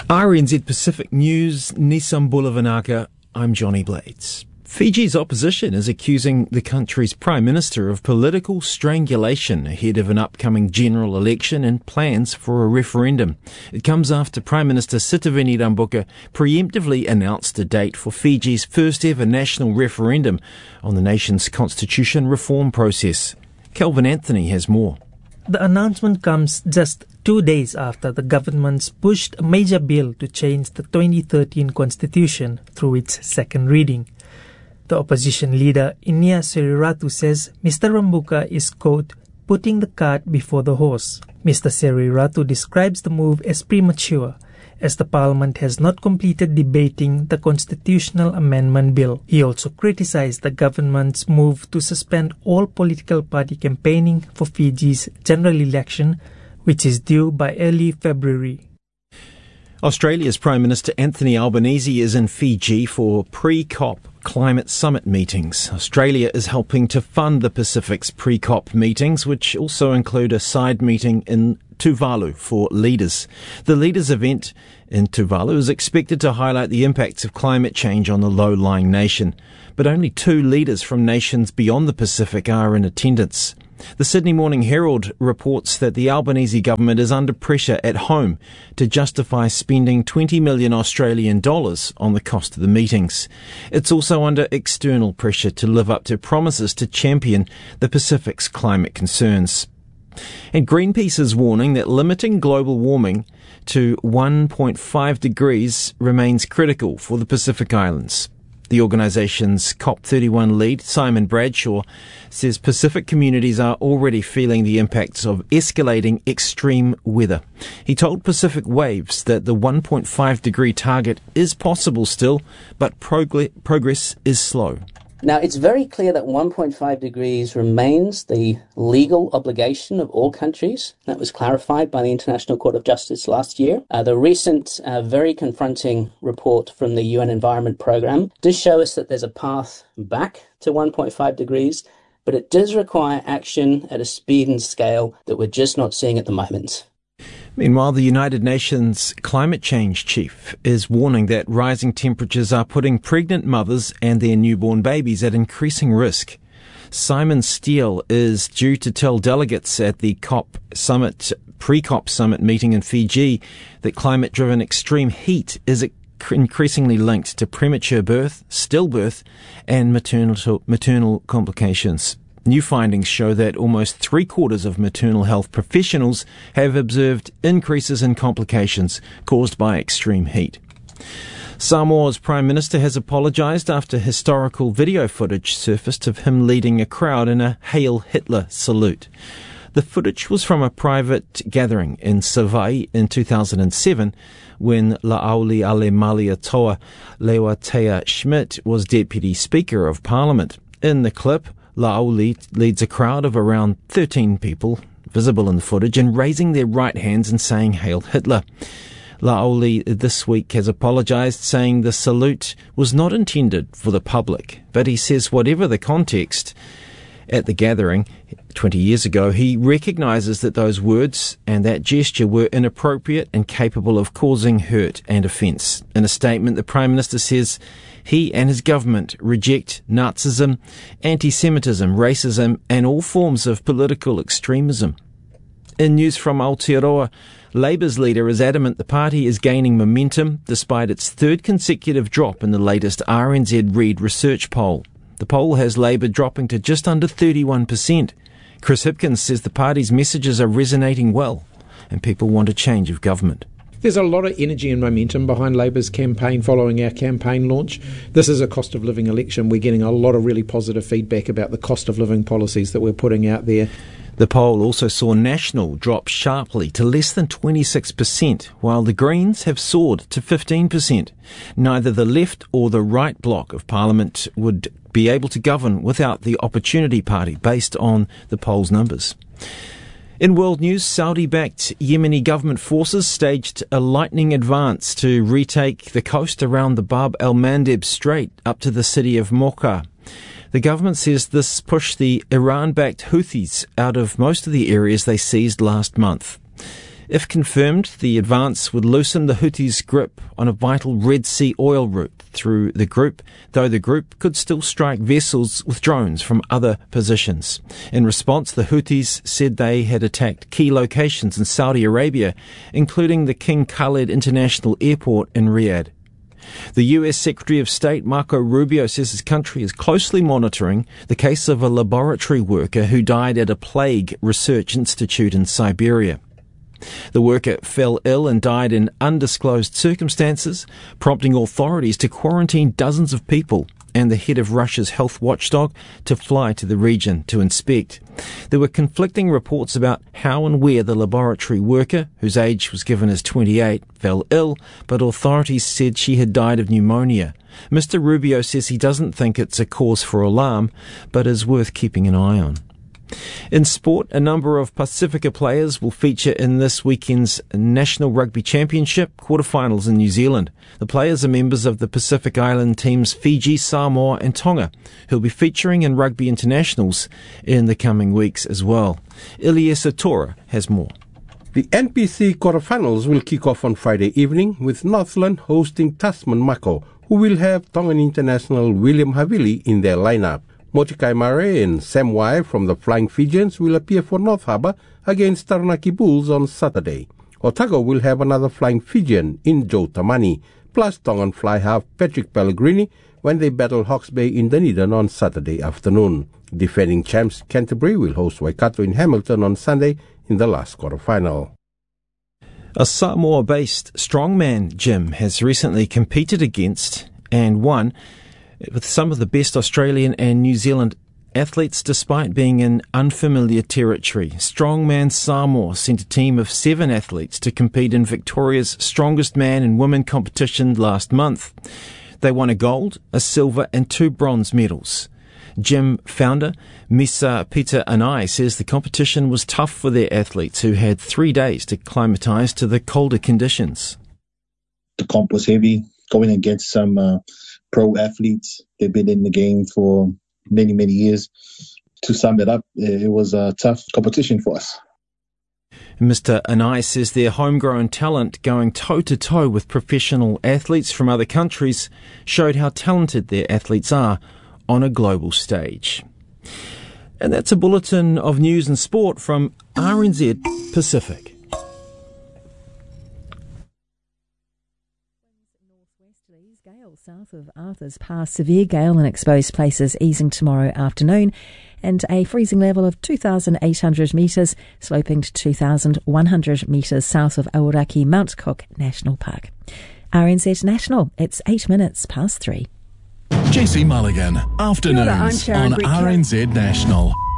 RNZ Pacific News, Nisam Bulavanaka, I'm Johnny Blades. Fiji's opposition is accusing the country's Prime Minister of political strangulation ahead of an upcoming general election and plans for a referendum. It comes after Prime Minister Sitiveni Rabuka preemptively announced a date for Fiji's first ever national referendum on the nation's constitution reform process. Kelvin Anthony has more. The announcement comes just 2 days after the government's pushed a major bill to change the 2013 constitution through its second reading. The opposition leader, Inia Seriratu, says Mr. Rabuka is, quote, putting the cart before the horse. Mr. Seriratu describes the move as premature, as the parliament has not completed debating the constitutional amendment bill. He also criticized the government's move to suspend all political party campaigning for Fiji's general election, which is due by early February. Australia's Prime Minister Anthony Albanese is in Fiji for pre-COP climate summit meetings. Australia is helping to fund the Pacific's pre-COP meetings, which also include a side meeting in Tuvalu for leaders. The leaders event in Tuvalu is expected to highlight the impacts of climate change on the low-lying nation, but only 2 leaders from nations beyond the Pacific are in attendance. The Sydney Morning Herald reports that the Albanese government is under pressure at home to justify spending 20 million Australian dollars on the cost of the meetings. It's also under external pressure to live up to promises to champion the Pacific's climate concerns. And Greenpeace is warning that limiting global warming to 1.5 degrees remains critical for the Pacific Islands. The organisation's COP31 lead, Simon Bradshaw, says Pacific communities are already feeling the impacts of escalating extreme weather. He told Pacific Waves that the 1.5 degree target is possible still, but progress is slow. Now, it's very clear that 1.5 degrees remains the legal obligation of all countries. That was clarified by the International Court of Justice last year. The recent, very confronting report from the UN Environment Programme does show us that there's a path back to 1.5 degrees, but it does require action at a speed and scale that we're just not seeing at the moment. Meanwhile, the United Nations climate change chief is warning that rising temperatures are putting pregnant mothers and their newborn babies at increasing risk. Simon Steele is due to tell delegates at the pre-COP summit meeting in Fiji that climate-driven extreme heat is increasingly linked to premature birth, stillbirth, and maternal complications. New findings show that almost 3/4 of maternal health professionals have observed increases in complications caused by extreme heat. Samoa's Prime Minister has apologised after historical video footage surfaced of him leading a crowd in a Hail Hitler salute. The footage was from a private gathering in Savai in 2007 when La'auli Ale Maliatoa Lewatea Schmidt was Deputy Speaker of Parliament. In the clip, La'auli leads a crowd of around 13 people, visible in the footage, and raising their right hands and saying Hail Hitler. La'auli this week has apologised, saying the salute was not intended for the public, but he says whatever the context at the gathering 20 years ago, he recognises that those words and that gesture were inappropriate and capable of causing hurt and offence. In a statement, the Prime Minister says he and his government reject Nazism, anti-Semitism, racism and all forms of political extremism. In news from Aotearoa, Labour's leader is adamant the party is gaining momentum despite its 3rd consecutive drop in the latest RNZ Reid research poll. The poll has Labour dropping to just under 31%. Chris Hipkins says the party's messages are resonating well and people want a change of government. There's a lot of energy and momentum behind Labour's campaign following our campaign launch. This is a cost of living election. We're getting a lot of really positive feedback about the cost of living policies that we're putting out there. The poll also saw National drop sharply to less than 26%, while the Greens have soared to 15%. Neither the left or the right bloc of Parliament would be able to govern without the Opportunity Party, based on the poll's numbers. In world news, Saudi-backed Yemeni government forces staged a lightning advance to retake the coast around the Bab el-Mandeb Strait up to the city of Mocha. The government says this pushed the Iran-backed Houthis out of most of the areas they seized last month. If confirmed, the advance would loosen the Houthis' grip on a vital Red Sea oil route through the group, though the group could still strike vessels with drones from other positions. In response, the Houthis said they had attacked key locations in Saudi Arabia, including the King Khalid International Airport in Riyadh. The US Secretary of State Marco Rubio says his country is closely monitoring the case of a laboratory worker who died at a plague research institute in Siberia. The worker fell ill and died in undisclosed circumstances, prompting authorities to quarantine dozens of people and the head of Russia's health watchdog to fly to the region to inspect. There were conflicting reports about how and where the laboratory worker, whose age was given as 28, fell ill, but authorities said she had died of pneumonia. Mr. Rubio says he doesn't think it's a cause for alarm, but is worth keeping an eye on. In sport, a number of Pacifica players will feature in this weekend's National Rugby Championship quarterfinals in New Zealand. The players are members of the Pacific Island teams Fiji, Samoa and Tonga, who'll be featuring in rugby internationals in the coming weeks as well. Iliesa Tora has more. The NPC quarterfinals will kick off on Friday evening with Northland hosting Tasman Mako, who will have Tongan international William Havili in their lineup. Motikai Mare and Sam Wai from the Flying Fijians will appear for North Harbour against Taranaki Bulls on Saturday. Otago will have another Flying Fijian in Joe Tamani, plus Tongan fly half Patrick Pellegrini when they battle Hawke's Bay in Dunedin on Saturday afternoon. Defending champs Canterbury will host Waikato in Hamilton on Sunday in the last quarter-final. A Samoa-based strongman gym has recently competed against and won with some of the best Australian and New Zealand athletes despite being in unfamiliar territory. Strongman Samoa sent a team of 7 athletes to compete in Victoria's Strongest Man and Women competition last month. They won a gold, a silver and 2 bronze medals. Gym founder Misa Peter Anai says the competition was tough for their athletes who had 3 days to climatise to the colder conditions. The comp was heavy, going against some pro athletes. They've been in the game for many, many years. To sum it up, it was a tough competition for us. Mr. Anai says their homegrown talent going toe-to-toe with professional athletes from other countries showed how talented their athletes are on a global stage. And that's a bulletin of news and sport from RNZ Pacific. Gales south of Arthur's Pass, severe gale in exposed places easing tomorrow afternoon, and a freezing level of 2,800 metres, sloping to 2,100 metres south of Aoraki Mount Cook National Park. RNZ National, it's 8 minutes past 3. Jesse Mulligan, afternoons on RNZ National.